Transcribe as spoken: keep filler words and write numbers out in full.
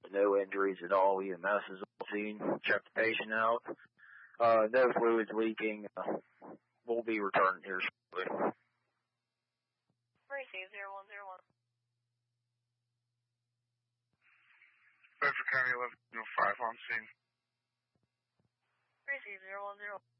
No injuries at all. E M S is on scene. Check the patient out. Uh, no fluids leaking. Uh, we'll be returning here shortly. Receive zero one zero one. Bedford County eleven oh five on scene. Receive zero one zero one.